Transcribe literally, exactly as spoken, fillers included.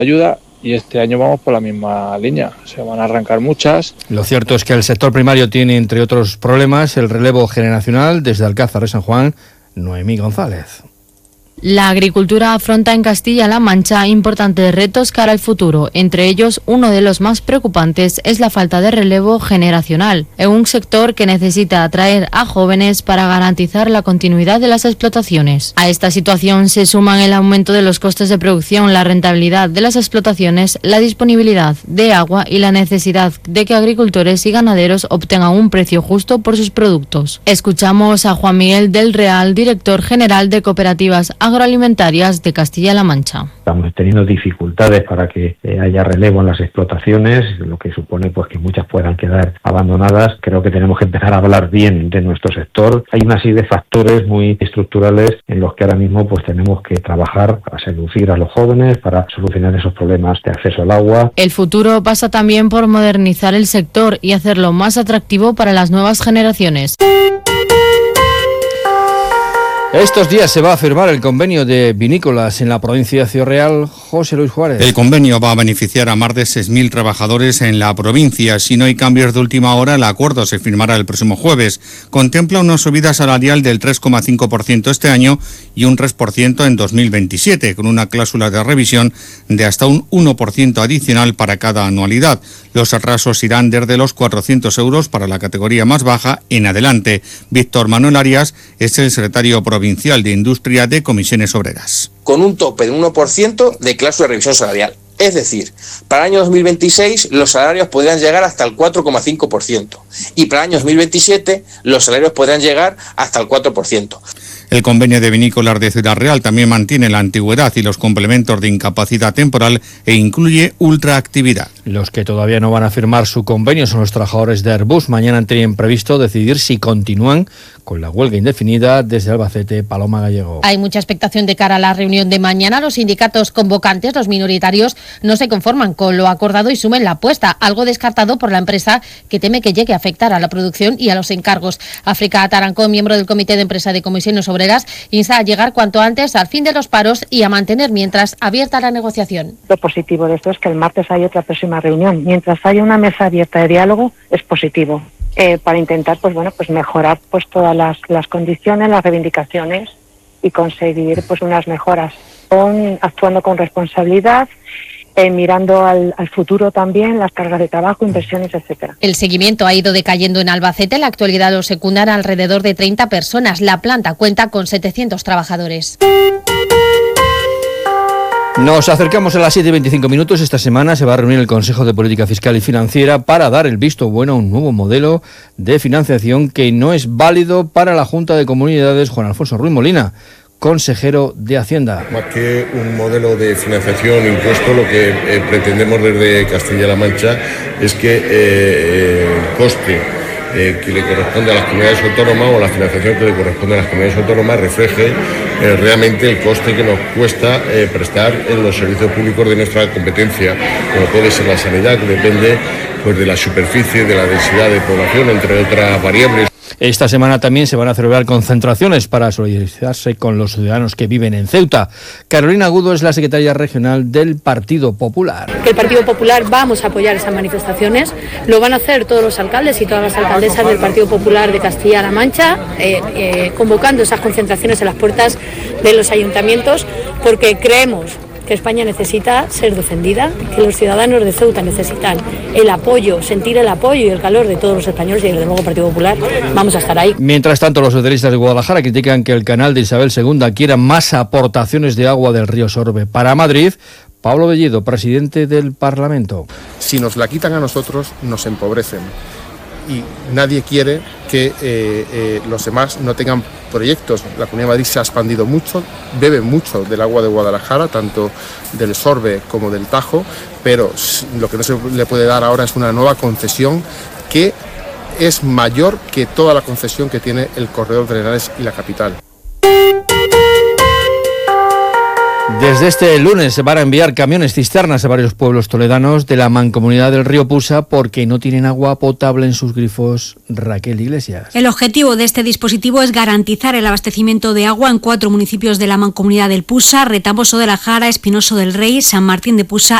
ayuda y este año vamos por la misma línea, se van a arrancar muchas. Lo cierto es que el sector primario tiene, entre otros problemas, el relevo generacional. Desde Alcázar de San Juan, Noemí González. La agricultura afronta en Castilla-La Mancha importantes retos cara al futuro. Entre ellos, uno de los más preocupantes es la falta de relevo generacional, en un sector que necesita atraer a jóvenes para garantizar la continuidad de las explotaciones. A esta situación se suman el aumento de los costes de producción, la rentabilidad de las explotaciones, la disponibilidad de agua y la necesidad de que agricultores y ganaderos obtengan un precio justo por sus productos. Escuchamos a Juan Miguel del Real, director general de Cooperativas Agroalimentarias de Castilla-La Mancha. Estamos teniendo dificultades para que eh, haya relevo en las explotaciones, lo que supone pues que muchas puedan quedar abandonadas. Creo que tenemos que empezar a hablar bien de nuestro sector. Hay una serie de factores muy estructurales en los que ahora mismo pues tenemos que trabajar para seducir a los jóvenes, para solucionar esos problemas de acceso al agua. El futuro pasa también por modernizar el sector y hacerlo más atractivo para las nuevas generaciones. Estos días se va a firmar el convenio de vinícolas en la provincia de Ciudad Real. José Luis Juárez. El convenio va a beneficiar a más de seis mil trabajadores en la provincia. Si no hay cambios de última hora, el acuerdo se firmará el próximo jueves. Contempla una subida salarial del tres coma cinco por ciento este año y un tres por ciento en dos mil veintisiete, con una cláusula de revisión de hasta un uno por ciento adicional para cada anualidad. Los atrasos irán desde los cuatrocientos euros para la categoría más baja en adelante. Víctor Manuel Arias es el secretario provincial de Industria de Comisiones Obreras. Con un tope de un uno por ciento de cláusula de revisión salarial. Es decir, para el año dos mil veintiséis los salarios podrían llegar hasta el cuatro coma cinco por ciento y para el año dos mil veintisiete los salarios podrían llegar hasta el cuatro por ciento. El convenio de vinícolas de Ciudad Real también mantiene la antigüedad y los complementos de incapacidad temporal e incluye ultraactividad. Los que todavía no van a firmar su convenio son los trabajadores de Airbus. Mañana tienen previsto decidir si continúan con la huelga indefinida. Desde Albacete, Paloma Gallego. Hay mucha expectación de cara a la reunión de mañana. Los sindicatos convocantes, los minoritarios, no se conforman con lo acordado y sumen la apuesta, algo descartado por la empresa que teme que llegue a afectar a la producción y a los encargos. África Tarancón, miembro del Comité de Empresa de Comisiones Obreras, insta a llegar cuanto antes al fin de los paros y a mantener mientras abierta la negociación. Lo positivo de esto es que el martes hay otra próxima reunión. Mientras haya una mesa abierta de diálogo, es positivo. Eh, para intentar pues bueno pues mejorar pues todas las, las condiciones, las reivindicaciones y conseguir pues unas mejoras, con, actuando con responsabilidad, Eh, mirando al, al futuro también, las cargas de trabajo, inversiones, etcétera. El seguimiento ha ido decayendo en Albacete. En la actualidad lo secundan alrededor de treinta personas. La planta cuenta con setecientos trabajadores. Nos acercamos a las siete y veinticinco minutos. Esta semana se va a reunir el Consejo de Política Fiscal y Financiera para dar el visto bueno a un nuevo modelo de financiación que no es válido para la Junta de Comunidades. Juan Alfonso Ruiz Molina, consejero de Hacienda. Más que un modelo de financiación impuesto, lo que eh, pretendemos desde Castilla-La Mancha es que eh, el coste eh, que le corresponde a las comunidades autónomas o la financiación que le corresponde a las comunidades autónomas refleje eh, realmente el coste que nos cuesta eh, prestar en los servicios públicos de nuestra competencia, como puede ser la sanidad, que depende pues, de la superficie, de la densidad de población, entre otras variables. Esta semana también se van a celebrar concentraciones para solidarizarse con los ciudadanos que viven en Ceuta. Carolina Agudo es la secretaria regional del Partido Popular. Que el Partido Popular vamos a apoyar esas manifestaciones, lo van a hacer todos los alcaldes y todas las alcaldesas del Partido Popular de Castilla-La Mancha, eh, eh, convocando esas concentraciones en las puertas de los ayuntamientos, porque creemos que España necesita ser defendida, que los ciudadanos de Ceuta necesitan el apoyo, sentir el apoyo y el calor de todos los españoles y desde luego el Partido Popular vamos a estar ahí. Mientras tanto, los socialistas de Guadalajara critican que el canal de Isabel segunda quiera más aportaciones de agua del río Sorbe para Madrid. Pablo Bellido, presidente del Parlamento. Si nos la quitan a nosotros, nos empobrecen. Y nadie quiere que eh, eh, los demás no tengan proyectos. La Comunidad de Madrid se ha expandido mucho, bebe mucho del agua de Guadalajara, tanto del Sorbe como del Tajo, pero lo que no se le puede dar ahora es una nueva concesión que es mayor que toda la concesión que tiene el Corredor de Henares y la capital. Desde este lunes se van a enviar camiones cisternas a varios pueblos toledanos de la mancomunidad del río Pusa porque no tienen agua potable en sus grifos. Raquel Iglesias. El objetivo de este dispositivo es garantizar el abastecimiento de agua en cuatro municipios de la mancomunidad del Pusa: Retamoso de la Jara, Espinoso del Rey, San Martín de Pusa